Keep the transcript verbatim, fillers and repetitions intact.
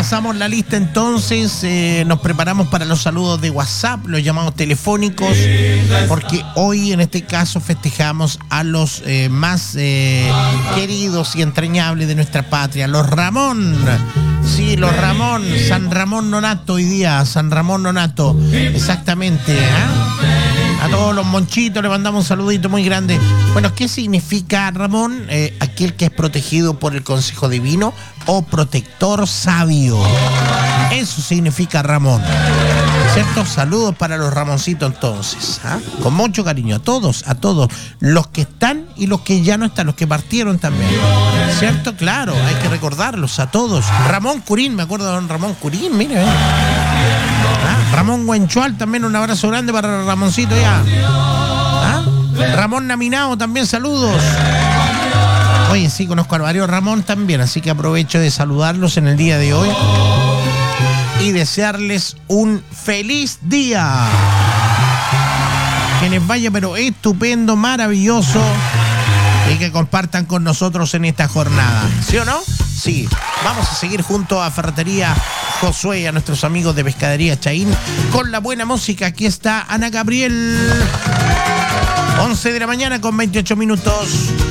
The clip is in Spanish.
repasamos la lista entonces, eh, nos preparamos para los saludos de WhatsApp, los llamados telefónicos, porque hoy en este caso festejamos a los eh, más eh, queridos y entrañables de nuestra patria, los Ramón. Sí, los Ramón, San Ramón Nonato hoy día, San Ramón Nonato, exactamente, ¿eh? A todos los monchitos le mandamos un saludito muy grande. Bueno, ¿qué significa Ramón? Eh, aquel que es protegido por el consejo divino o protector sabio. Eso significa Ramón. ¿Cierto? Saludos para los Ramoncitos entonces, ¿ah? Con mucho cariño a todos, a todos, los que están y los que ya no están, los que partieron también. ¿Cierto? Claro, hay que recordarlos a todos. Ramón Curín, me acuerdo de don Ramón Curín, mire, ¿eh? ¿Ah? Ramón Huenchual también, un abrazo grande para Ramoncito ya. ¿Ah? Ramón Naminao también, saludos. Oye, sí, conozco a varios Ramón también, así que aprovecho de saludarlos en el día de hoy y desearles un feliz día. Que les vaya pero estupendo, maravilloso, y que compartan con nosotros en esta jornada. ¿Sí o no? Sí. Vamos a seguir junto a Ferretería Josué y a nuestros amigos de Pescadería Chaín con la buena música. Aquí está Ana Gabriel. once de la mañana con veintiocho minutos.